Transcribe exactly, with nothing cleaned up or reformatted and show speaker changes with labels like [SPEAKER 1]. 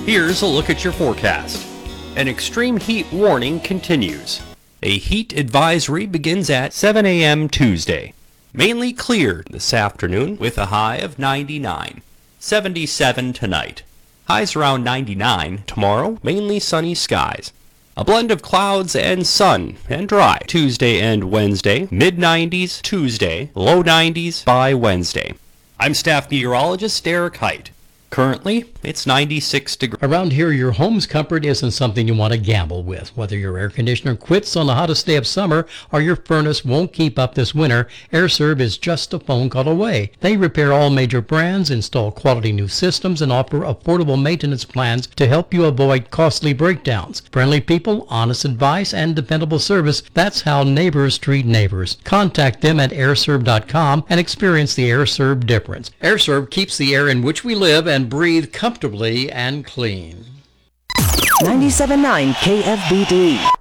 [SPEAKER 1] Here's a look at your forecast. An extreme heat warning continues. A heat advisory begins at seven a m Tuesday. Mainly clear this afternoon with a high of ninety-nine. seventy-seven tonight. Highs around ninety-nine. Tomorrow, mainly sunny skies. A blend of clouds and sun and dry Tuesday and Wednesday. mid nineties Tuesday, low nineties by Wednesday. I'm staff meteorologist Derek Height. Currently, it's ninety-six degrees.
[SPEAKER 2] Around here, your home's comfort isn't something you want to gamble with. Whether your air conditioner quits on the hottest day of summer or your furnace won't keep up this winter, AirServe is just a phone call away. They repair all major brands, install quality new systems, and offer affordable maintenance plans to help you avoid costly breakdowns. Friendly people, honest advice, and dependable service. That's how neighbors treat neighbors. Contact them at air serve dot com and experience the AirServe difference. AirServe keeps the air in which we live and and breathe comfortably and clean.
[SPEAKER 3] ninety-seven point nine K F B D.